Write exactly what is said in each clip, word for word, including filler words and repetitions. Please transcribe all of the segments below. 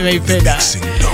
Naipenda.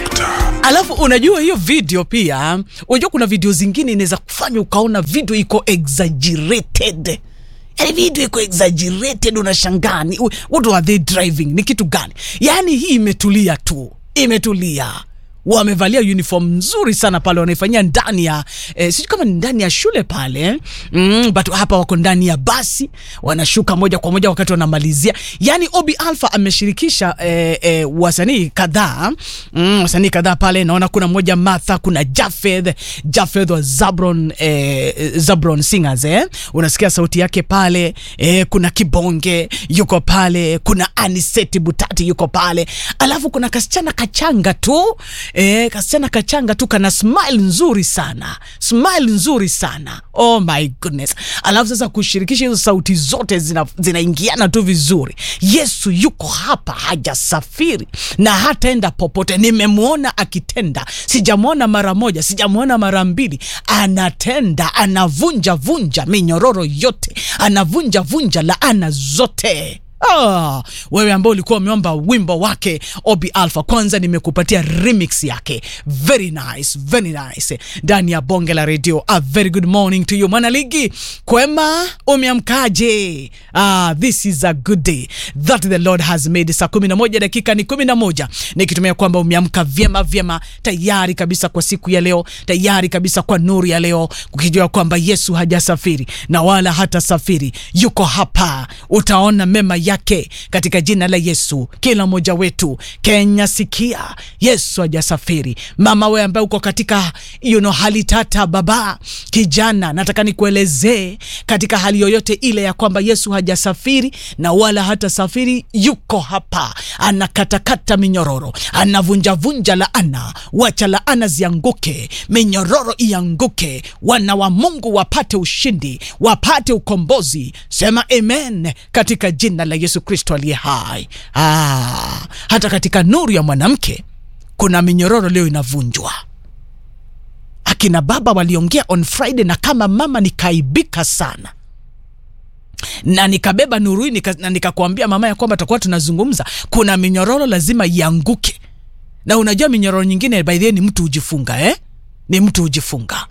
Alafu unajua hiyo video pia, unajua kuna video zingine inaweza kufanya ukaona video iko exaggerated. Yaani video iko exaggerated, unashangaa what are they driving? Ni kitu gani? Yaani hii imetulia tu. Imetulia. Wamevalia uniform nzuri sana pale, wanaifanyia ndani ya eh, sijui kama ndani ya shule pale, mm, but hapa wako ndani ya basi, wanashuka moja kwa moja wakati wanamalizia. Yani Obi Alpha ameshirikisha eh, eh, wasanii kadhaa, mm, wasanii kadhaa pale. Naona kuna mmoja Martha, kuna Jafeth, Jafeth wa Zabron eh, Zabron Singers eh. Unasikia sauti yake pale, eh, kuna Kibonge yuko pale, kuna Aniseti Butati yuko pale. Alafu kuna kasichana kachanga tu, Eh, kasichana kachanga tu kana smile nzuri sana. Smile nzuri sana. Oh my goodness. Alafu sasa kushirikisha hizo sauti zote zina zinaingiana tu vizuri. Yesu yuko hapa, hajasafiri na hataenda popote. Nimemuona akitenda. Sijamuona mara moja, sijamuona mara mbili. Anatenda, anavunja vunja minyororo yote. Anavunja vunja laana zote. Ah, wewe ambao ulikuwa umeomba wimbo wake Obi Alpha, kwanza nimekupatia remix yake. Very nice, very nice. Ndani ya Bonge la Radio. A very good morning to you, mwana ligi. Kwema, umeamkaje? Ah, this is a good day that the Lord has made. Saa kumi na moja dakika ni kumi na moja. Nikitumia kwamba umeamka vyema vyema, tayari kabisa kwa siku ya leo, tayari kabisa kwa nuru ya leo, ukijua kwamba Yesu hajasafiri na wala hata safiri. Yuko hapa. Utaona mema yake katika jina la Yesu. Kila mmoja wetu, Kenya sikia, Yesu hajasafiri. Mama wewe ambaye uko katika you know hali tata, baba, kijana, nataka nikuelezee katika hali yoyote ile ya kwamba Yesu hajasafiri na wala hata safiri. Yuko hapa, anakatakata minyororo, anavunja vunja laana. Wacha laana zianguke, minyororo ianguke, wana wa Mungu wapate ushindi, wapate ukombozi. Sema amen katika jina la Yesu Kristo aliye hai. Ah, hata katika nuru ya mwanamke kuna minyororo leo inavunjwa. Akina baba waliongea on Friday na kama mama nikaibika sana. Na nikabeba nuru hii nika, na nikakuambia mama ya kwamba tutakuwa tunazungumza kuna minyororo lazima ianguke. Na unajua minyororo nyingine by the way ni mtu ujifunga eh? Ni mtu ujifunga.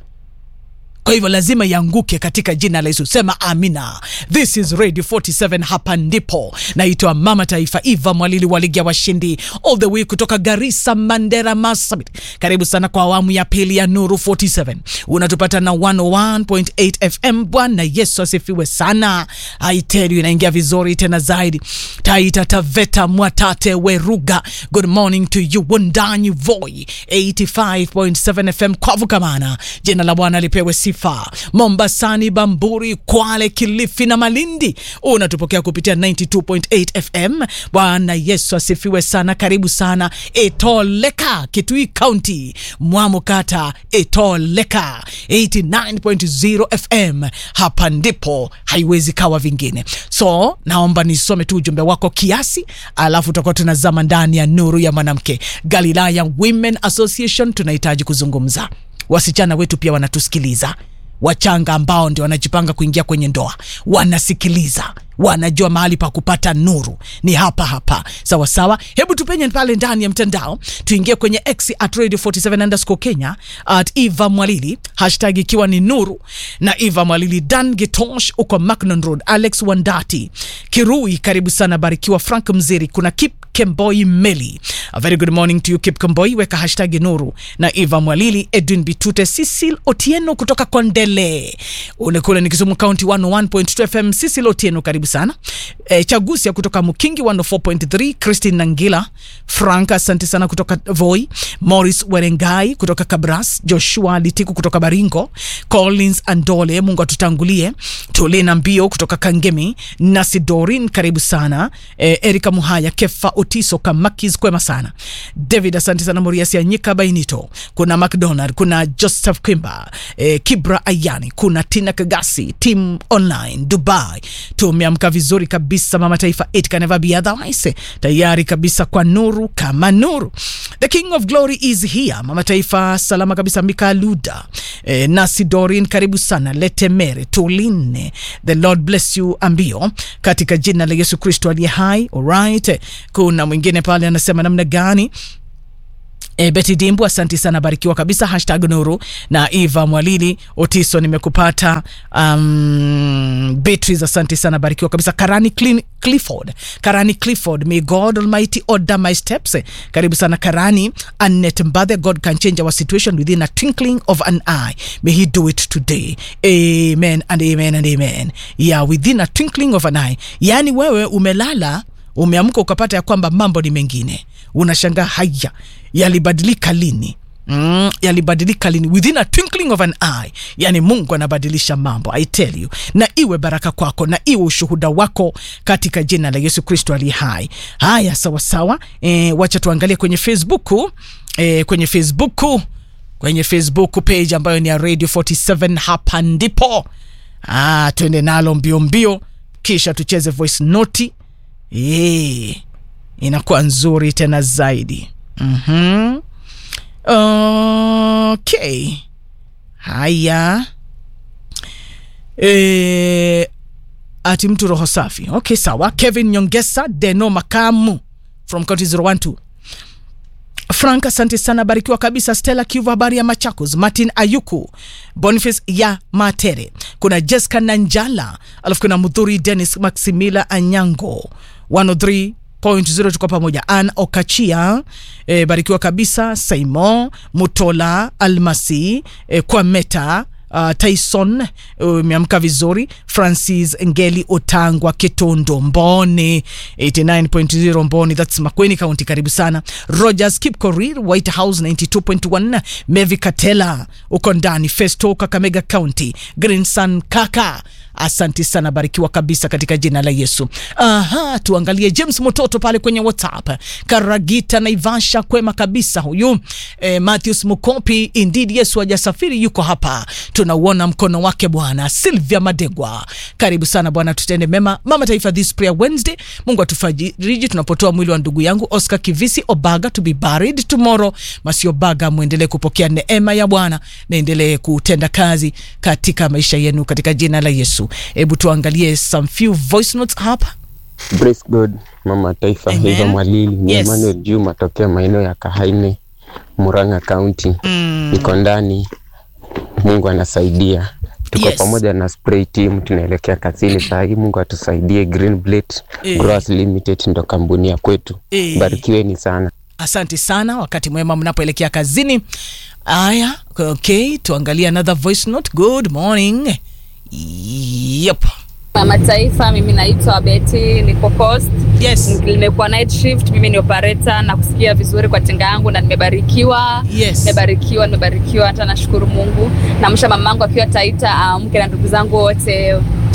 Kwa hivyo lazima yanguke katika jina la Yesu. Sema amina. This is Radio forty-seven, hapa ndipo. Naitwa Mama Taifa Eva Mwalili wa Ligi ya Washindi, all the way kutoka Garissa, Mandera, Marsabit. Karibu sana kwa awamu ya pili ya Nuru forty-seven. Unatupata na one oh one point eight F M. Bwana Yesu asifiwe sana. I tell you, inaingia vizuri tena zaidi. Taita Taveta Mwatate Weruga. Good morning to you. Wundanyi Voi eighty-five point seven F M kwa Vukamana. Jina la Bwana lipewe sifa. Mombasani, Bamburi, Kwale, Kilifi na Malindi unatupokea kupitia ninety-two point eight F M. Bwana Yesu asifiwe sana. Karibu sana Etoleka, Kitui County, Mwamukata, Etoleka eighty-nine point zero F M. Hapa ndipo, haiwezi kawa vingine. So naomba nisome tu ujumbe wako kiasi, alafu tutakuwa tunazama ndani ya nuru ya mwanamke. Galilaya Women Association tunahitaji kuzungumza. Wasichana wetu pia wanatusikiliza. Wachanga ambao ndio wanajipanga kuingia kwenye ndoa wanasikiliza, wanajua mahali pa kupata nuru ni hapa hapa. Sawa sawa, hebu tupenye pale ndani ya mtandao. Tuingie kwenye X at Radio forty-seven underscore Kenya, at Eva Mwalili, hashtag ikiwa ni nuru na Eva Mwalili. Dan Gitosh uko Macnon Road, Alex Wandati Kirui, karibu sana, barikiwa. Frank Mziri, kuna Kip Kemboi Meli, a very good morning to you Kip Kemboi, weka hashtag nuru na Eva Mwalili. Edwin Bitute, Cecil Otieno kutoka Kondele, unekula ni Kisumu County one oh one point two F M. Cecil Otieno karibu sana. E, Chagusia kutoka Mukingi one oh four point three. Christine Nangila, Frank asante sana kutoka Voi. Morris Werengai kutoka Kabras. Joshua Litiku kutoka Baringo. Collins Andole, Mungu atutangulie. Tolena Mbio kutoka Kangemi. Nasi Dorin karibu sana. E, Erika Muhaya, Kefa Otiso Kamakis kwema sana. David asante sana. Moriasi Anyika Bainito, kuna McDonald, kuna Joseph Kimba, e, Kibra Ayani, kuna Tina Kagasi, Team Online Dubai. Tumeamka vizuri kabisa Mama Taifa, it can never be otherwise. Tayari kabisa kwa nuru kama nuru. The King of Glory is here. Mama Taifa salama kabisa. Mika Luda, e, Nasi Dorin karibu sana. Letemere Tuline, the Lord bless you Ambio katika jina la Yesu Kristo aliye hai. Alright, kuna mwingine pale anasema namna gani? E, Betty Dimbu asante sana, barikiwa kabisa. Hashtag Nuru na Eva Mwalili Otiso nimekupata. um, Beatrice asante sana, barikiwa kabisa. Karani Clean, Clifford Karani Clifford, may God Almighty order my steps. Karibu sana Karani. Annette Mbadhe, God can change our situation within a twinkling of an eye, may he do it today. Amen and amen and amen. Yeah, within a twinkling of an eye. Yani wewe umelala, umeamka ukapata ya kwamba mambo ni mengine, unashangaa haya yalibadilika lini? Mm, yalibadilika lini? Within a twinkling of an eye. Yani Mungu anabadilisha mambo, I tell you. Na iwe baraka kwako, na iwe ushuhuda wako katika jina la Yesu Kristo aliye hai. Haya, sawa sawa. E, wacha tuangalie kwenye Facebook. E, kwenye Facebook kwenye Facebook page ambayo ni ya Radio forty-seven. Hapa ndipo ah, tuende nalo mbio mbio, kisha tucheze voice note. Eh, inakuwa nzuri tena zaidi. Mhm. Okay. Haya. Eh, ati mtu roho safi. Okay, sawa. Kevin Nyongesa Deno Makamu from County zero one two. Frank asante sana, barikiwa kabisa. Stella Kivu, habari ya Machakos. Martin Ayuku, Boniface ya Matere, kuna Jessica Nanjala, alafu kuna Mudhuri Dennis Maximila Anyango one oh three point zero, tuko pamoja. Ann Okachia, e, barikiwa kabisa. Simon Mutola Almasi, e, kwa Meta Uh, Tyson umeamka uh, vizuri. Francis Ngeli Otangwa Ketondo Mboni eighty-nine point zero Mboni, that's Makueni County, karibu sana. Rogers Kipkorir White House ninety-two point one. Mevi Katela uko ndani. Festo Kakamega County. Green Sun Kaka, asante sana, barikiwa kabisa katika jina la Yesu. Aha, tuangalie James Mototo pale kwenye WhatsApp. Karagita Naivasha, kwema kabisa huyu. eh, Matthews Mukopi, indeed Yesu hajasafiri, yuko hapa, tunauona mkono wake Bwana. Sylvia Madegwa, karibu sana Bwana, tutende mema. Mama Taifa this prayer Wednesday, Mungu atufariji tunapotoa mwili wa ndugu yangu Oscar Kivisi Obaga to be buried tomorrow. Masio Baga, muendelee kupokea neema ya Bwana, naendelee kutenda kazi katika maisha yenu katika jina la Yesu. Hebu tuangalie some few voice notes hapa. Praise God, Mama Taifa. Eva Mwalili ni yes. Emmanuel Juma tokea maeneo ya Kahaine, Murang'a County. Mm. Niko ndani, Mungu anasaidia. Tuko yes. pamoja na spray team, tunaelekea kazini saa hii. Mungu atusaidie. Green Blade e. Growers Limited ndo kampuni ya kwetu. E. Barikiweni sana. Asante sana, wakati mwema mnapoelekea kazini. Aya, okay, tuangalie another voice note. Good morning. Yep. Mama Taifa, mimi naitwa Betty, niko Coast. Yes. Nimekuwa night shift, mimi ni operator, na kusikia vizuri kwa tinga yangu na nimebarikiwa. Yes. Nimebarikiwa, nimebarikiwa, hata nashukuru Mungu. Namsha mamangu akiwa Taita, mke na ndugu zangu wote.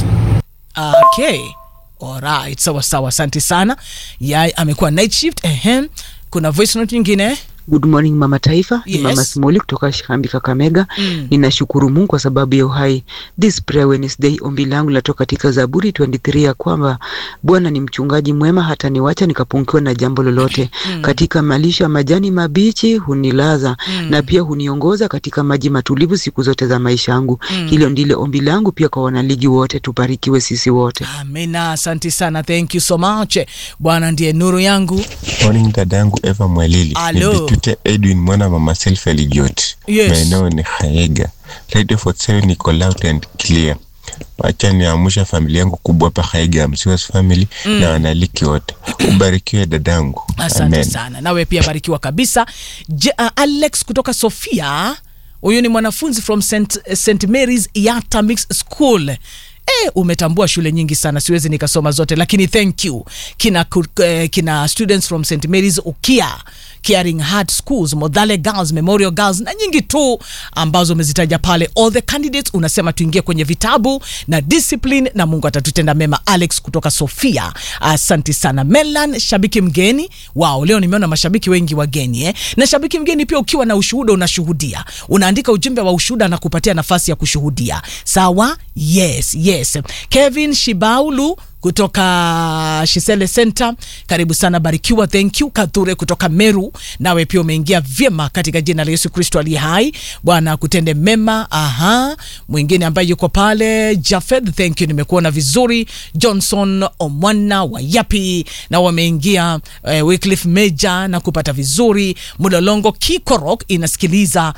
Okay. Alright, sawa sawa, asante sana. Yeye amekuwa night shift. Ehem. Kuna voice note nyingine. Good morning Mama Taifa. Yes. Ni Mama Simoli kutoka Shikambi Kakamega. Mm. Ninashukuru Mungu kwa sababu ya uhai. This prayer Wednesday, ombi langu latoka katika Zaburi twenty-three ya kwamba Bwana ni mchungaji mwema, hata niwacha nikapungukiwa na jambo lolote. Mm. Katika malisho ya majani mabichi hunilaza. Mm. Na pia huniongoza katika maji matulivu siku zote za maisha yangu. Mm. Hilo ndilo ombi langu pia kwa wanaligi wote, tubarikiwe sisi wote. Amina, asante sana. Thank you so much. Bwana ndiye nuru yangu. Morning dadangu Eva Mwalili. Hello. Tute Edwin mwana mama self Eligiot. Yes. Maeneo ni Haega. Radio forty-seven niko loud and clear. Wacha niamsha familia yangu kubwa hapa Haega, Msiwas family. Mm. Na wanaliki wote. Ubarikiwe dadangu. Asante Amen. sana. Nawe pia barikiwa kabisa. Je, uh, Alex kutoka Sofia, huyu ni mwanafunzi from Saint Saint Mary's Yata Mixed School. Eh, umetambua shule nyingi sana, siwezi nikasoma zote, lakini thank you. Kina uh, kina students from Saint Mary's Ukia, Caring Heart Schools, Modale Girls, Memorial Girls na nyingi tu ambazo umezitaja pale. All the candidates unasema tuingie kwenye vitabu na discipline na Mungu atatutenda mema. Alex kutoka Sofia, asante sana. Melan shabiki mgeni. Wow, leo nimeona mashabiki wengi wageni eh. Na shabiki mgeni pia ukiwa na ushuhuda unashuhudia. Unaandika ujumbe wa ushuhuda na kupatia nafasi ya kushuhudia. Sawa? Yes, yes. Kevin Shibaulu kutoka Shisele Center, karibu sana, barikiwa. Thank you. Kathure kutoka Meru, nawe pia umeingia vyema katika jina la Yesu Kristo aliye hai. Bwana kutende mema. Aha, mwingine ambaye yuko pale Jafed, thank you, nimekuona vizuri. Johnson Omwana wa Yapi, na wameingia eh, Wycliffe Major na kupata vizuri. Mulolongo Kikorok inasikiliza,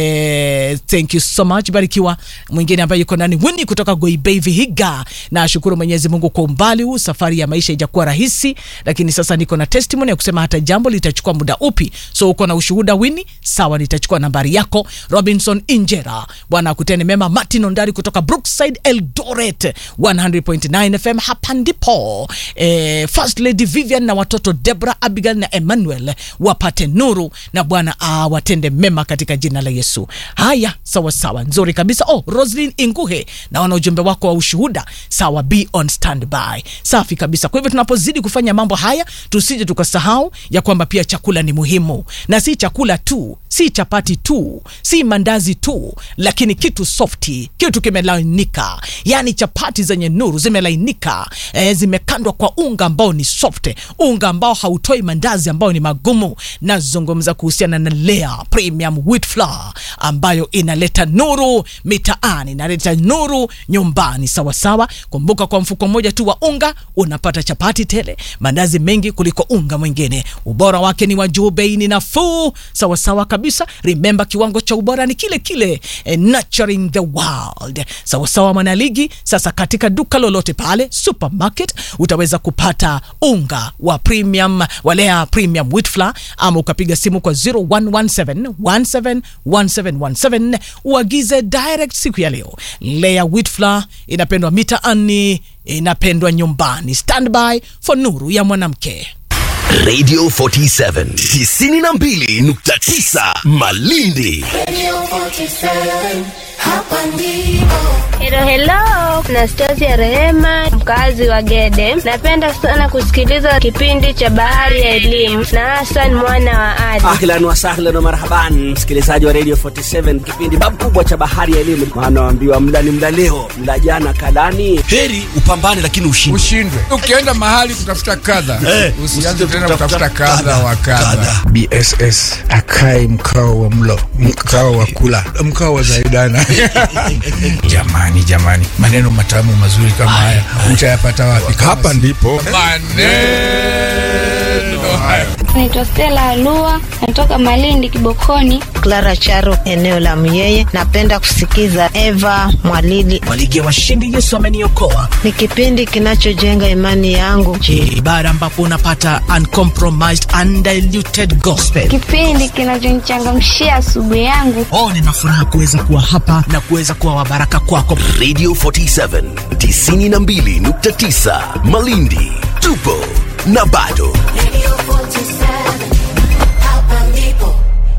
eh, thank you so much, barikiwa. Mwingine ambaye yuko nani, Winnie kutoka Goibei Vihiga, na shukuru Mwenyezi Mungu kwa umbali huu. Safari ya maisha haijakuwa rahisi, lakini sasa niko na testimony ya kusema hata jambo litachukua muda upi. So uko na ushuhuda Winnie? Sawa, nitachukua nambari yako. Robinson Injera, Bwana akutende mema. Martin Ondari kutoka Brookside Eldoret one hundred point nine F M, hapa ndipo. eh, First Lady Vivian na watoto Deborah, Abigail na Emmanuel wapate nuru na Bwana awatende mema katika jina la Yesu. Haya, sawa sawa, nzuri kabisa. Oh, Roslyn Inguhe, na wana ujumbe wako wa ushuhuda. Sawa, be on standby. Safi kabisa. Kwa hivyo tunapozidi kufanya mambo haya, tusije tukasahau ya kwamba pia chakula ni muhimu, na si chakula tu, si chapati tu, si mandazi tu, lakini kitu softi, kitu kimelainika. Yani chapati zenye nuru zimelainika, eh, zimekandwa kwa unga ambao ni soft, unga ambao hautoi mandazi ambao ni magumu. Nazungumza kuhusiana na Lea Premium Wheat Flour ambayo inaleta nuru mitaani, inaleta nuru nyumbani. Sawa sawa. Kumbuka, kwa mfuko mmoja tu wa unga unapata chapati tele, mandazi mengi kuliko unga mwingine. Ubora wake ni wa juu, bei ni nafuu. Sawa sawa kabisa. Remember, kiwango cha ubora ni kile kile, eh, nurturing the world. Sawa sawa mwanaligi. Sasa katika duka lolote pale, supermarket, utaweza kupata unga wa premium, Lea Premium Wheat Flour, ama ukapiga simu kwa zero one one seven one seven one seven one seven uagize direct siku ya leo. Lea Wheat Flour inapendwa mitaani, inapendwa nyumbani. Standby for nuru ya mwanamke. Radio forty-seven tisini na mbili nukta tisa Malindi. Radio forty-seven, hapa ndipo. Hello hello, na Stasi ya Rehema, mkazi wa Gede. Napenda sana kusikiliza kipindi cha Bahari ya Elimu na Hassan mwana wa Ali. Ahlan wa sahlan wa marhaban, msikilizaji wa Radio forty-seven, kipindi babu kubwa cha Bahari ya Elimu. Maana waambiwa mla ni mla leo, mla jana kalani. Heri upambane lakini ushindwe. Ushindwe. Ukienda mahali kutafuta kadha, hey, usianze tena kutafuta kadha wa kadha. B S S akai mkao wa mlo, mkao wa kula, mkao wa zaidana. Jamani jamani, maneno matamu mazuri kama haya utayapata wapi? Hapa ndipo maneno haya. Naitwa Stella Alua, natoka Malindi Kibokoni. Clara Charo, eneo la Myeye. Napenda kusikiza Eva Mwalili. Waligi washindi, Yesu ameniokoa. Ni kipindi kinachojenga imani yangu. Ibada ambapo unapata uncompromised undiluted gospel. Kipindi kinachonichangamshia asubuhi yangu. Oh, nina furaha kuweza kuwa hapa na kuweza kuwa wabaraka kwako. Radio forty-seven tisini na mbili nukta tisa Malindi. Tupo na bado. Radio forty-seven, hapa ndipo.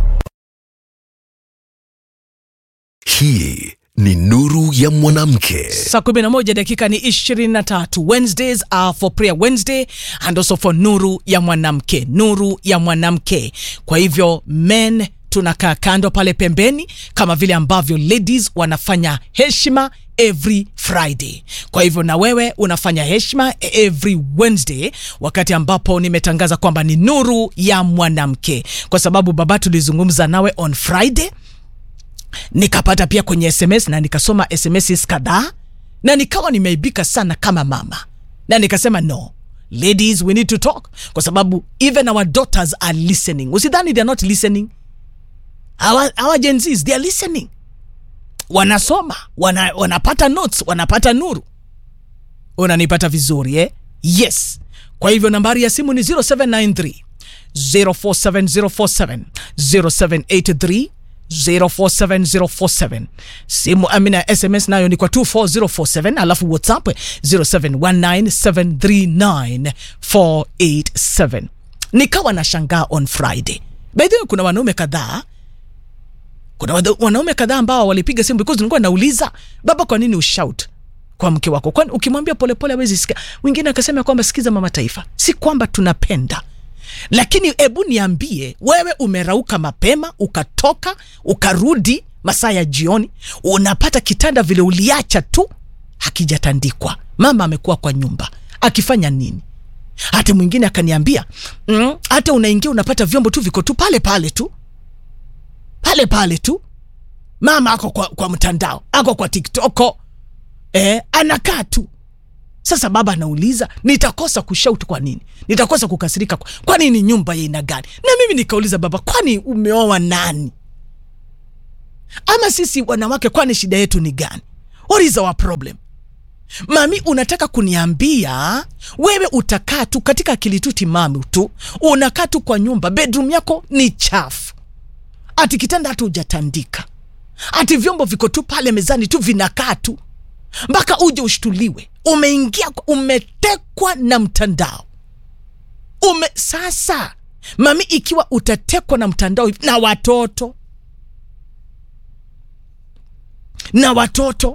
Hii ni nuru ya mwanamke. Saa kumi na moja dakika ni ishirini na tatu. Wednesdays are for prayer Wednesday and also for nuru ya mwanamke. Nuru ya mwanamke. Kwa hivyo men tunakaa kando pale pembeni, kama vile ambavyo ladies wanafanya heshima every Friday. Kwa hivyo na wewe unafanya heshima every Wednesday, wakati ambapo nimetangaza kwamba ni nuru ya mwanamke. Kwa sababu baba, tulizungumza nawe on Friday, nikapata pia kwenye S M S na nikasoma S M S kadhaa, na nikawa nimeibika sana kama mama, na nikasema no, ladies we need to talk, kwa sababu even our daughters are listening. Usidhani they are not listening. Our, our Gen Zs, they are listening. Wanasoma, wana, wanapata notes, wanapata nuru. Unanipata vizuri eh? Yes. Kwa hivyo nambari ya simu ni zero seven nine three zero four seven zero four seven, zero seven eight three zero four seven zero four seven. Simu amina S M S nayo ni kwa two four zero four seven, alafu WhatsApp zero seven one nine seven three nine four eight seven. Nikawa na shangaa on Friday. By the way, kuna wanaume kadhaa Kuna wanaume kadhaa ambao walipiga simu because nilikuwa nauliza, baba, kwa nini ushout kwa mke wako? Kwani ukimwambia polepole hawezi sikia? Wengine akasema kwamba sikiza mama taifa, si kwamba tunapenda, lakini ebu niambie, wewe umerauka mapema, ukatoka, ukarudi masaa ya jioni, unapata kitanda vile uliacha tu hakijatandikwa. Mama amekuwa kwa nyumba, akifanya nini? Hata mwingine akaniambia, mm, hata unaingia unapata vyombo tu viko tu pale pale tu. Pale pale tu. Mama ako kwa, kwa mtandao, ako kwa TikTok. Eh, anakaa tu. Sasa baba anauliza, nitakosa kushout kwa nini? Nitakosa kukasirika kwa, kwa nini nyumba ya ina gani? Na mimi nikauliza baba, kwani umeoa nani? Ama sisi wanawake kwani shida yetu ni gani? What is our problem? Mami, unataka kuniambia wewe utakaa tu katika akili tu timamu tu, unakaa tu kwa nyumba, bedroom yako ni chafu. Ati kitanda hata hujatandika. Ati vyombo viko tu pale mezani tu vinakaa tu. Mpaka uje ushtuliwe. Umeingia, umetekwa na mtandao. Ume sasa, mami, ikiwa utatekwa na mtandao na watoto. Na watoto.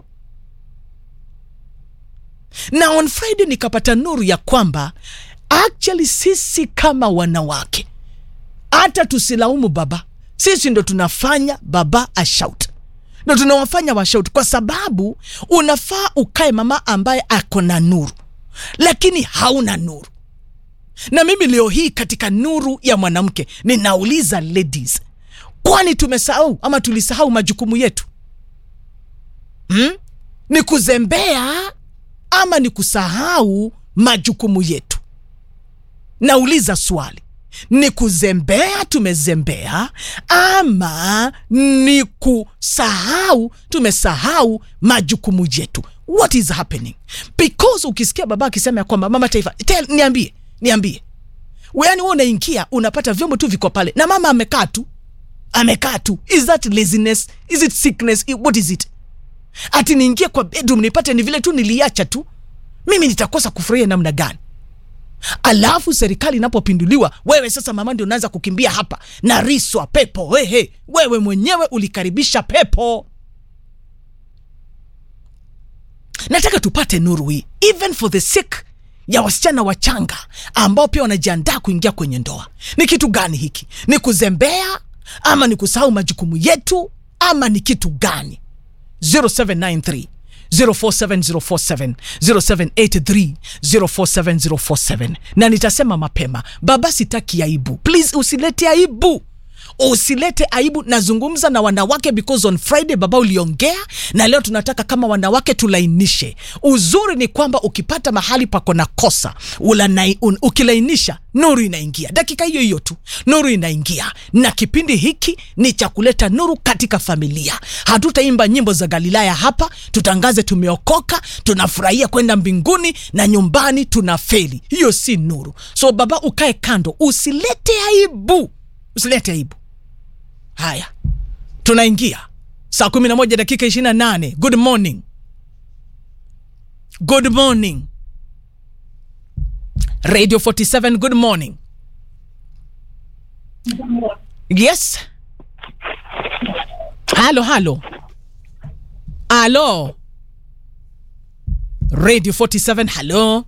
Na on Friday nikapata nuru ya kwamba actually sisi kama wanawake, hata tusilaumu baba, sisi ndo tunafanya baba ashout. Ndo tunawafanya washout kwa sababu unafaa ukae mama ambaye ako na nuru, lakini hauna nuru. Na mimi leo hii katika nuru ya mwanamke ninauliza ladies, kwani tumesahau ama tulisahau majukumu yetu? Hmm? Ni kuzembea ama ni kusahau majukumu yetu? Nauliza swali. Ni kuzembea, tumezembea, ama ni kusahau, tumesahau majukumu yetu? What is happening? Because ukisikia baba akisema kwamba mama taifa, tell, niambie, niambie. Wewe wewe unaingia unapata vyombo tu viko pale na mama amekaa tu. Amekaa tu. Is that laziness? Is it sickness? What is it? Ati niingie kwa bedroom nipate ni vile tu niliacha tu. Mimi nitakosa kufurahia namna gani? Alafu serikali inapopinduliwa, wewe sasa mama ndio unaanza kukimbia hapa na riswa pepo. Wewe wewe mwenyewe ulikaribisha pepo. Nataka tupate nuru hii, even for the sake ya wasichana wachanga ambao pia wanajiandaa kuingia kwenye ndoa. Ni kitu gani hiki? Ni kuzembea ama ni kusahau majukumu yetu ama ni kitu gani? zero seven nine three zero four seven zero four seven zero seven eight three zero four seven zero four seven. Na nitasema mapema, baba sitaki aibu. Please usilete aibu. Usilete aibu. Nazungumza na wanawake because on Friday baba uliongea, na leo tunataka kama wanawake tulainishe. Uzuri ni kwamba ukipata mahali pako na kosa, ulanai, un, ukilainisha nuru inaingia. Dakika hiyo hiyo tu nuru inaingia. Na kipindi hiki ni cha kuleta nuru katika familia. Hatutaimba nyimbo za Galilaya hapa, tutangaze tumeokoka, tunafurahia kwenda mbinguni na nyumbani tunafeli. Hiyo si nuru. So baba ukae kando, usilete aibu. Usilete aibu. Haya, tunaingia saa kumi na moja dakika ishirini na nane. Good morning. Good morning Radio forty-seven, good morning. Yes. Halo, halo. Halo. Radio forty-seven, halo.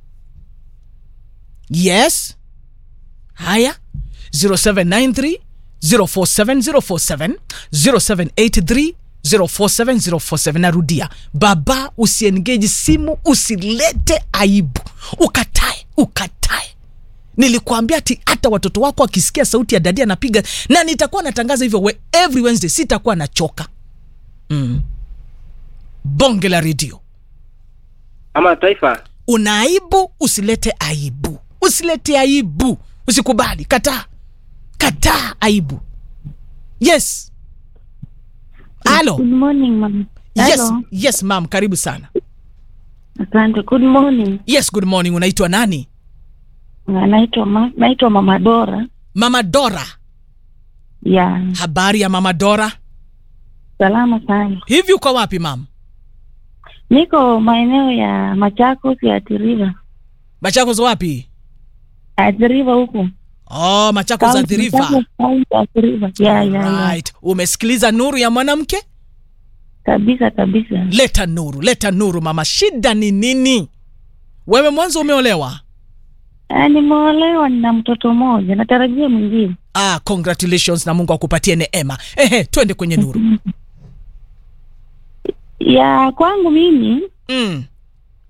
Yes. Haya. zero seven nine three zero four seven zero four seven zero seven eight three zero four seven zero four seven. Narudia, baba usiengage simu, usilete aibu. Ukatae, ukatae. Nilikuambia ati hata watoto wako wakisikia sauti ya dadia anapiga, na nitakuwa natangaza hivyo we, every Wednesday, sitakuwa nachoka. Mm. Bonge la radio. Ama taifa. Unaibu, usilete aibu. Usilete aibu. Usikubali, kataa. Kataa aibu. Yes. Hello. Good morning, ma'am. Yes, yes ma'am, karibu sana. Asante. Good morning. Yes, good morning. Unaitwa nani? Naitwa ma, naitwa Mama Dora. Mama Dora. Yeah. Habari ya Mama Dora? Salama sana. Hivi uko wapi ma'am? Niko maeneo ya Machakos ya Athi River. Machakos wapi? Athi River huko. Oh, Machakos Athi River. Athi River. Yeah, yeah, right. Yeah. Umesikiliza nuru ya mwanamke? Kabisa kabisa. Leta nuru, leta nuru mama. Shida ni nini? Wewe mwanzo umeolewa? Ah, nimeolewa na mtoto mmoja, natarajia mwingine. Ah, congratulations na Mungu akupatie neema. Ehe, twende kwenye nuru. Ya kwangu mimi, mm.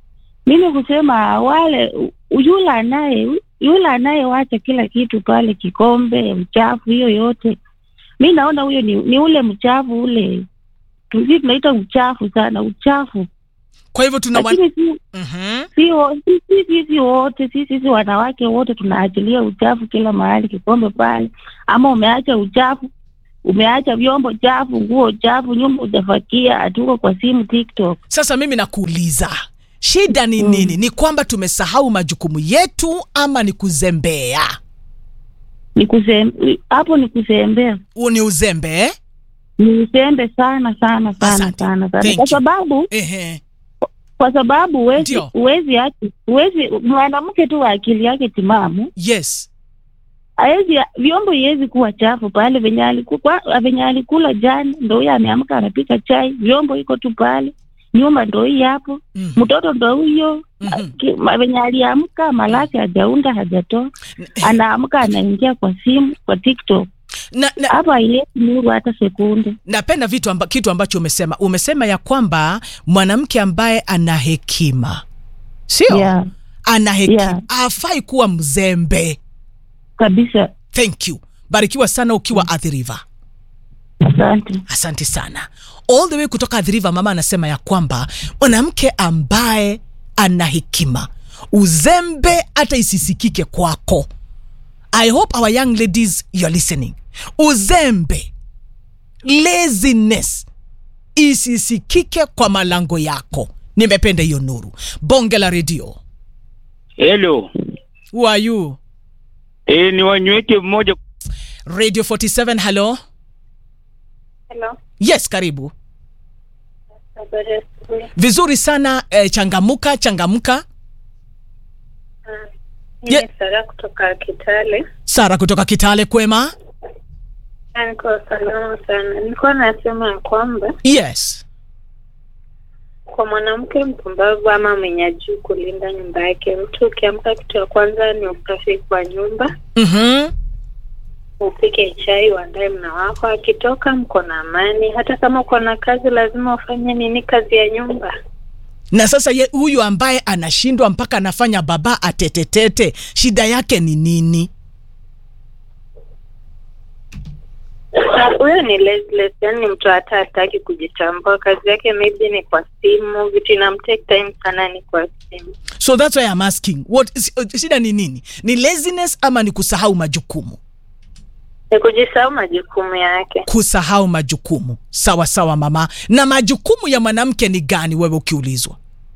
mimi kusema wale yule anaye yule anayewacha kila kitu pale, kikombe, uchafu hiyo yote, mimi naona huyo ni, ni ule mchafu ule. Sisi tunaita uchafu sana, uchafu. Kwa hivyo tuna wan... mhm sio sisi sisi wote sisi sisi wanawake wote tunaachilia uchafu kila mahali, kikombe pale, ama umeacha uchafu, umeacha vyombo chafu, nguo chafu, nyumba hujafakia, atuko kwa simu TikTok. Sasa mimi nakuuliza, shida ni nini? Mm. Ni kwamba tumesahau majukumu yetu ama ni kuzembea? Ni kuzembea. Hapo ni kuzembea. Huo ni uzembe? Ni uzembe sana sana sana Asante. sana sana. Kwa sababu ehe kwa sababu uwezi uwezi haki uwezi mwanamke tu wa akili yake timamu. Yes. Haezi vyombo yezi kuwa chafu pale, venye alikuwa venye alikula jana ndio huyo ameamka anapika chai, vyombo iko tu pale, nyumba ndio hii hapo, mm. mtoto ndio huyo, mm-hmm. venye aliamka malaki hajaunda hajatoa, anaamka anaingia kwa simu, kwa TikTok. Na, na hapa ile nuru hata sekunde. Napenda vitu amba, kitu ambacho umesema. Umesema ya kwamba mwanamke ambaye ana hekima, sio? Yeah. Ana hekima, yeah. Hafai kuwa mzembe. Kabisa. Thank you. Barikiwa sana ukiwa mm. Athi River. Asante. Asante sana. All the way kutoka Athi River, mama anasema ya kwamba mwanamke ambaye ana hekima, uzembe hata isisikike kwako. I hope our young ladies you're listening. Uzembe, laziness isisikike kwa malango yako. Nimependa hiyo nuru. Bonge la radio. Hello. Who are you? Eh, ni wanyweke mmoja. Radio forty-seven, hello. Hello. Yes, karibu. Vizuri sana, eh, changamuka, changamuka. Ni yeah. Sara kutoka Kitale. Sara kutoka Kitale, kwema? Niko salama sana. Nilikuwa nasema kwamba yes, kwa mwanamke mpumbavu ama mwenye juu kulinda nyumba yake, mtu ukiamka kitu ya kwanza ni usafi kwa nyumba. Mhm. Upike chai, uandae mna wako, akitoka mko na amani. Hata kama uko na kazi lazima ufanye nini, kazi ya nyumba. Na sasa ye, huyu ambaye anashindwa mpaka anafanya baba atetetete, shida yake ni nini? Huyo ni lazy, yani mtu hata hataki kujitambua. Kazi yake maybe ni kwa simu, vitu inamtake time sana ni kwa simu. So that's why I'm asking, what is, shida ni nini? Ni laziness ama ni kusahau majukumu? Ni kujisahau majukumu yake. Kusahau majukumu. Sawa sawa mama. Na majukumu ya mwanamke ni gani wewe ukiulizwa?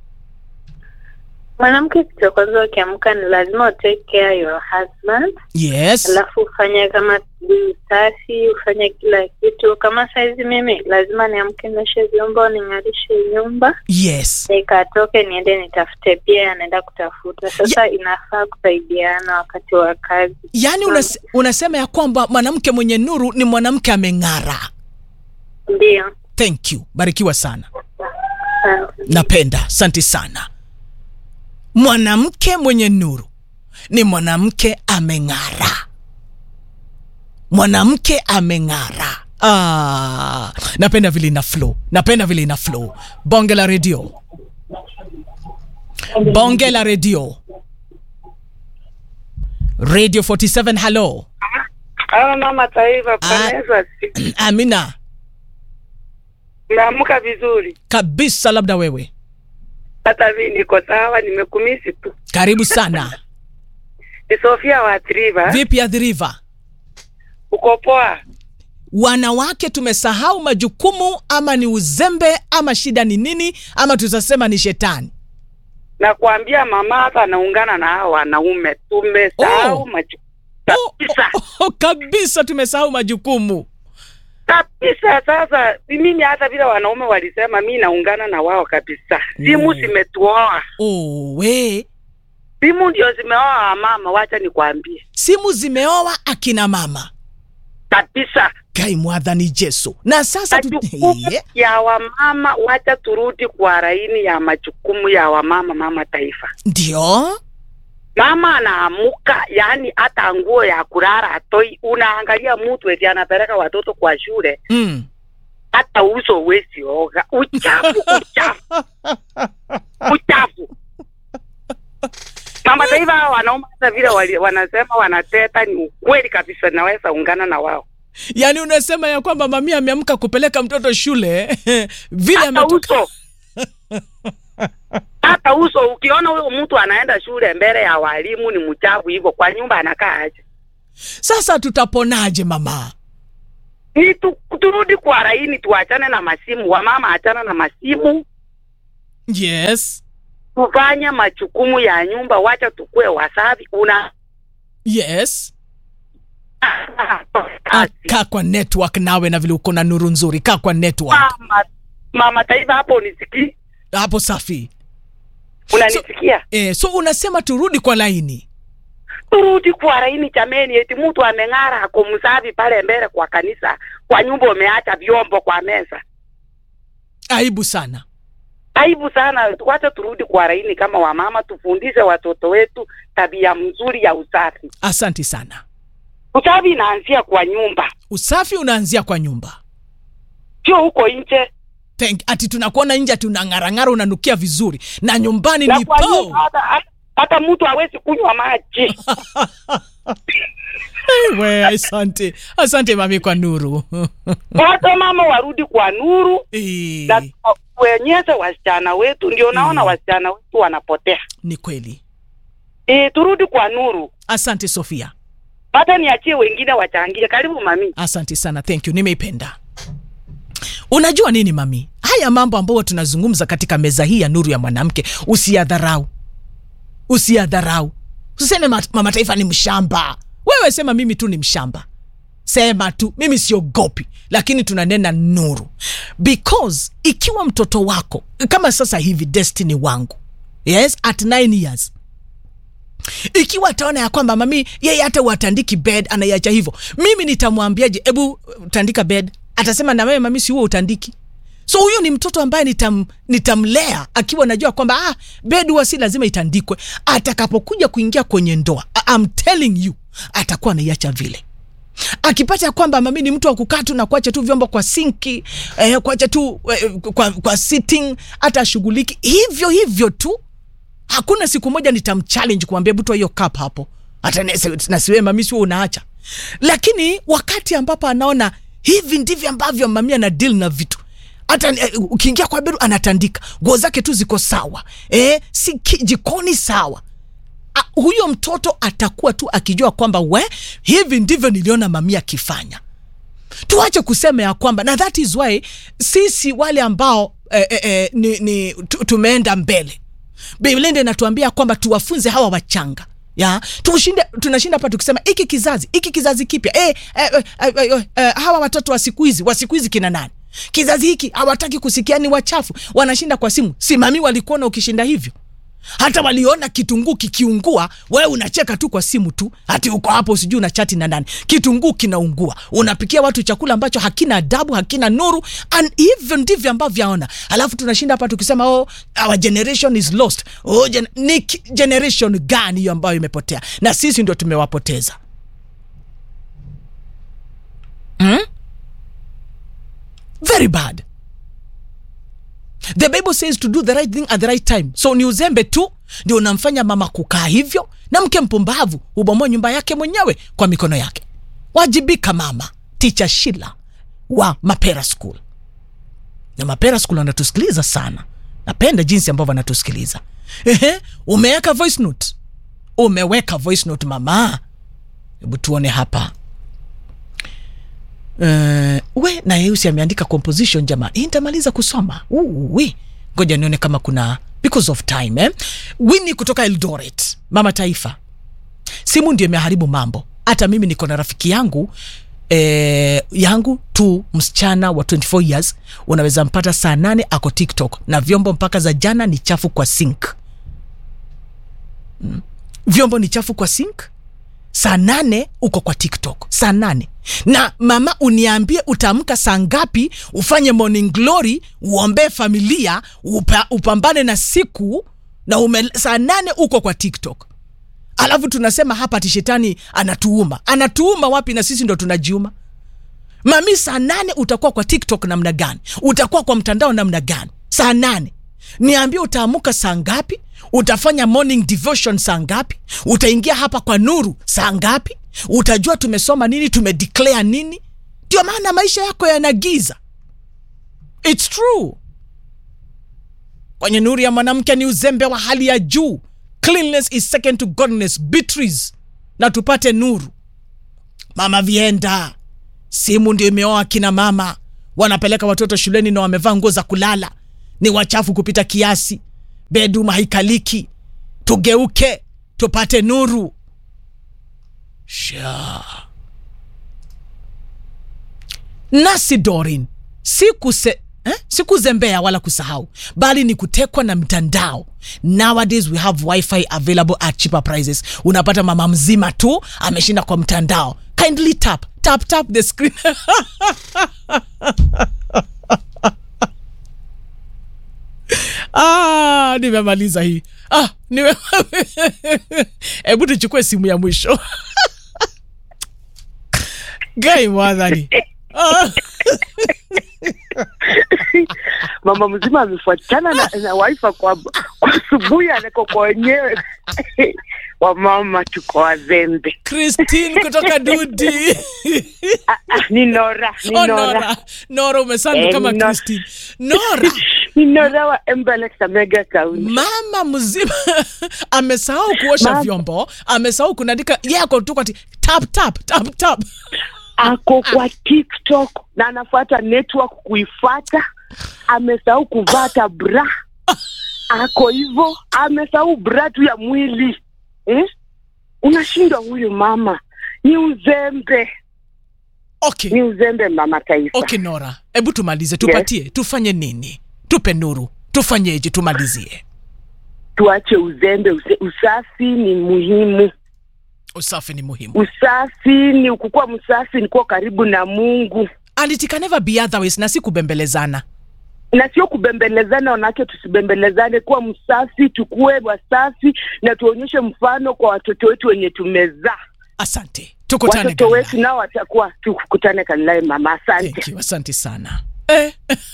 Mwanamke kitu kwanza ukiamka ni lazima take care your husband. Yes. Alafu ufanye kama usafi, ufanye kila kitu. Kama saizi mimi lazima niamke nioshe vyombo, ning'arishe nyumba. Yes. Nikatoke niende nitafute, pia anaenda kutafuta. Sasa yeah, inafaa kusaidiana wakati wa kazi. Yaani unas, unasema ya kwamba mwanamke mwenye nuru ni mwanamke ameng'ara. Ndio. Thank you. Barikiwa sana. Napenda. Asante sana. Mwanamke mwenye nuru ni mwanamke ameng'ara. Mwanamke ameng'ara. Ah, napenda vile ina flow. Napenda vile ina flow. Bonge la radio. Bonge la radio. Radio forty-seven, hello. Hello mama Taifa, paneza. Amina. Naamka vizuri. Kabisa, labda wewe. Hata mimi niko sawa, nimekumisi tu. Karibu sana. Ni Sofia wa Athi River. Vipi Athi River? Uko poa? Wanawake tumesahau majukumu ama ni uzembe ama shida ni nini ama tutasema ni shetani? Na kuambia mama hata anaungana na hao wanaume, tumesahau oh, majukumu. Kabisa. Oh, oh, oh, kabisa tumesahau majukumu. Kabisa. Sasa mimi hata vile wanaume walisema mimi naungana na wao kabisa. Simu zimetuoa. Oh, we. Simu ndio zimeoa mama, wacha nikwambie. Simu zimeoa akina mama. Kabisa. Kai mwadhani Yesu. Na sasa tu ya wamama, wacha turudi kwa raini ya majukumu ya wamama. Mama Taifa. Ndio. Mama anaamuka, yani hata nguo ya kulala atoi. Unaangalia mtu eti anapeleka watoto kwa shule. Mm. Hata uso wezi oga. Uchafu, uchafu. Uchafu. Mama Taifa wanaomba hata vile wali, wanasema wanateta ni ukweli kabisa, naweza ungana na wao. Yaani unasema ya kwamba mami ameamka kupeleka mtoto shule vile ametoka. Hata uso ukiona huyo mtu anaenda shule mbele ya walimu ni mchafu hivyo, kwa nyumba anakaa aje? Sasa tutaponaje mama? Ni tu, turudi kwa laini, tuachane na masimu. Wa mama achana na masimu. Yes. Tufanya majukumu ya nyumba, wacha tukue wasafi. Una Yes. Kaa kwa network nawe na vile uko na nuru nzuri. Kaa kwa network. Mama, mama Taifa hapo unisikii? Hapo safi. Unanisikia? So, eh, so unasema turudi kwa laini. Turudi kwa laini jameni, eti mtu ameng'ara ako msafi pale mbele kwa kanisa, kwa nyumba umeacha vyombo kwa meza. Aibu sana. Aibu sana. Wacha turudi kwa laini kama wamama, tufundishe watoto wetu tabia mzuri ya usafi. Asante sana. Usafi unaanzia kwa nyumba. Usafi unaanzia kwa nyumba. Sio huko nje. Thank, ati tunakuona nje tunang'arang'ara unanukia vizuri na nyumbani na ni po. Hata, hata, hata mtu hawezi kunywa maji. Wewe asante. Asante mami kwa nuru. Hata mama warudi kwa nuru. E. Na kuenyeze wasichana wetu, ndio naona e. wasichana wetu wanapotea. Ni kweli. Eh, turudi kwa nuru. Asante Sofia. Hata niachie wengine wachangie. Karibu mami. Asante sana. Thank you. Nimeipenda. Unajua nini mami? Haya mambo ambayo tunazungumza katika meza hii ya nuru ya mwanamke, usiyadharau. Usiyadharau. Usiseme mama Taifa ni mshamba. Wewe sema mimi tu ni mshamba. Sema tu mimi siogopi, lakini tunanena nuru. Because ikiwa mtoto wako kama sasa hivi Destiny wangu, yes, at nine years, ikiwa ataona ya kwamba mami yeye hata watandiki bed anaiacha hivyo, mimi nitamwambiaje, ebu tandika bed? Atasema na wewe mami si wewe utandiki. So huyo ni mtoto ambaye nitam, nitamlea akiwa najua kwamba ah, bed huwa si lazima itandikwe. Atakapokuja kuingia kwenye ndoa, I'm telling you, atakuwa anaiacha vile. Akipata kwamba mami ni mtu wa kukaa tu na kuacha tu vyombo kwa sinki, eh, kuacha tu eh, kwa, kwa sitting, hata shughuliki hivyo hivyo tu. Hakuna siku moja nitamchallenge kuambia butu hiyo cup hapo. Hata nasiwe mami si unaacha. Lakini wakati ambapo anaona hivi ndivyo ambavyo mami ana deal na vitu, hata uh, ukiingia kwa beru anatandika, nguo zake tu ziko sawa, eh, si jikoni sawa. Uh, huyo mtoto atakuwa tu akijua kwamba we, hivi ndivyo niliona mami akifanya. Tuache kusema ya kwamba, na that is why sisi wale ambao eh, eh, ni, ni tumeenda mbele, Biblia inatuambia kwamba tuwafunze hawa wachanga. Ya, tushinde, tunashinda hapa tukisema iki kizazi, iki kizazi kipya. Eh, eh, eh, eh, eh, eh hawa watoto wa siku hizi, wa siku hizi kina nani? Kizazi hiki hawataki kusikia, ni wachafu, wanashinda kwa simu. Si mami walikuona ukishinda hivyo? Hata waliona kitunguu kikiungua, wewe unacheka tu kwa simu tu, hati uko hapo usijui una chati na nani. Kitunguu kinaungua, unapikia watu chakula ambacho hakina adabu, hakina nuru, and even ndivyo ambavyo yaona. Alafu tunashinda hapa tukisema oh, our generation is lost. Oh, gen- ni generation gani hiyo ambayo imepotea? Na sisi ndio tumewapoteza. Hmm? Very bad. The Bible says to do the right thing at the right time. So ni uzembe tu ndio unamfanya mama kukaa hivyo, na mke mpumbavu ubomoa nyumba yake mwenyewe kwa mikono yake. Wajibika mama. Teacher Sheila wa Mapera School. Na Mapera School wanatusikiliza sana. Napenda jinsi ambavyo wanatusikiliza. Ehe, umeweka voice note. Umeweka voice note mama. Hebu tuone hapa. Uh, we na Yeusi ameandika composition jamaa. Hii nitamaliza kusoma. Uh, we. Ngoja nione kama kuna because of time eh. Winnie kutoka Eldoret. Mama Taifa. Simu ndio imeharibu mambo. Hata mimi niko na rafiki yangu eh, yangu tu msichana wa twenty-four years, unaweza mpata saa nane ako TikTok na vyombo mpaka za jana ni chafu kwa sink. Hmm. Vyombo ni chafu kwa sink. Saa nane uko kwa TikTok. Saa nane. Na mama uniambie utaamka saa ngapi ufanye morning glory, uombe familia, upa, upambane na siku, na ume, saa nane uko kwa TikTok. Alafu tunasema hapa ati shetani anatuuma. Anatuuma wapi na sisi ndo tunajiuma? Mami saa nane utakuwa kwa TikTok namna gani? Utakuwa kwa mtandao namna gani? Saa nane. Niambie utaamka saa ngapi, Utafanya morning devotion saa ngapi? Utaingia hapa kwa Nuru saa ngapi? Utajua tumesoma nini, tumedeclare nini? Ndio maana maisha yako yanagiza. It's true. Kwenye Nuru ya Mwanamke ni uzembe wa hali ya juu. Cleanliness is second to godliness. Beatrice, na tupate nuru. Mama Vienda, simu ndio imeoa kina mama. Wanapeleka watoto shuleni na wamevaa nguo za kulala. Ni wachafu kupita kiasi. Bedroom haikaliki. Tugeuke, tupate nuru. Sha. Nasi Dorin, siku se Eh? Siku zembea wala kusahau, bali ni kutekwa na mtandao. Nowadays we have wifi available at cheaper prices. Unapata mama mzima tu ameshinda kwa mtandao. Kindly tap tap tap the screen. Ah, nimemaliza hii. Ah, nime Hebu tuchukue simu ya mwisho. Gai mwadhani. Ah. Mama mzima amefuatana na, na wifi kwa kwa asubuhi anako kwa wenyewe. Wa mama tuko wazembe. Christine kutoka Dudi. ah, ah, ni Nora, ni oh, Nora. Nora. Nora umesandu eh, kama Nora. Christine. Nora. Ni Nora wa Embelex Mega County. Mama mzima amesahau kuosha Mama. vyombo, amesahau kuandika yako tu kwa tap tap tap tap. Ako kwa TikTok na anafuata network kuifuata. Amesahau kuvaa bra. Ako hivyo, amesahau bra tu ya mwili. Eh? Unashindwa huyu mama. Ni uzembe. Okay. Ni uzembe mama taifa. Okay Nora, hebu tumalize, tupatie, yes. Tufanye nini? Tupe nuru. Tufanyeje tumalizie? Tuache uzembe, usafi ni muhimu. Usafi ni muhimu. Usafi ni kukua msafi, ni kuwa karibu na Mungu. And it can never be otherwise, na si kubembelezana. Na sio kubembelezana, wanawake tusibembelezane, kuwa msafi, tukue wasafi na tuonyeshe mfano kwa watoto wetu wenye tumezaa. Asante. Tukutane watoto wetu nao watakuwa, tukutane kanilai mama. Asante. Thank you. Asante sana. Eh.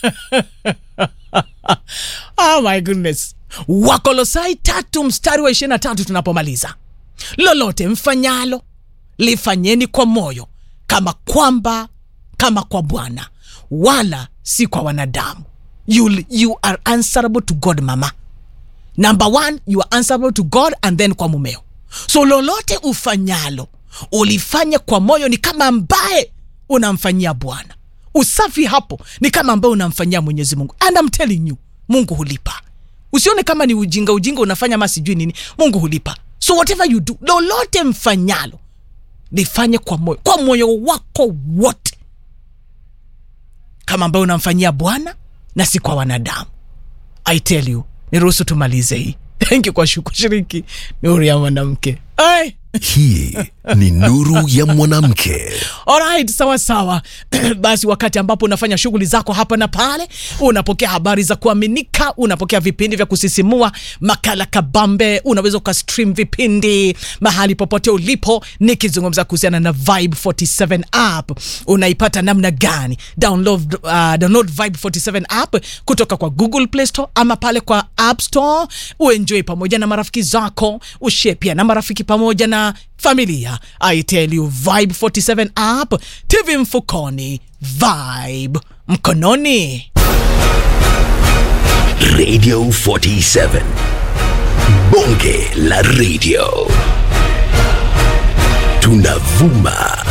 Oh my goodness. Wakolosai tatu mstari wa ishirini na tatu tunapomaliza. Lolote mfanyalo lifanyeni kwa moyo kama kwamba kama kwa Bwana wala si kwa wanadamu. You, you are answerable to God mama. Number one, you are answerable to God and then kwa mumeo. So lolote ufanyalo ulifanye kwa moyo ni kama ambaye unamfanyia Bwana. Usafi hapo ni kama ambaye unamfanyia Mwenyezi Mungu. And I'm telling you, Mungu hulipa. Usione kama ni ujinga ujinga unafanya masijui nini. Mungu hulipa. So whatever you do, lolote mfanyalo lifanye kwa moyo, kwa moyo wako wote, kama ambaye unamfanyia Bwana na si kwa wanadamu. I tell you, niruhusu tumalize hii. Thank you kwa kushiriki Nuru ya Mwanamke. Ai. Hii ni Nuru ya Mwanamke. Alright, sawa sawa. Basi wakati ambapo unafanya shughuli zako hapa na pale, unapokea habari za kuaminika, unapokea vipindi vya kusisimua, makala kabambe, unaweza ukastream vipindi mahali popote ulipo. Nikizungumza kuhusiana na Vibe arobaini na saba app, unaipata namna gani? Download uh, download Vibe arobaini na saba app kutoka kwa Google Play Store ama pale kwa App Store. Uenjoy pamoja na marafiki zako, ushare pia na marafiki pamoja na familia. I tell you, Vibe arobaini na saba app, T V mfukoni, Vibe mkononi. Radio arobaini na saba, bonge la radio, tunavuma.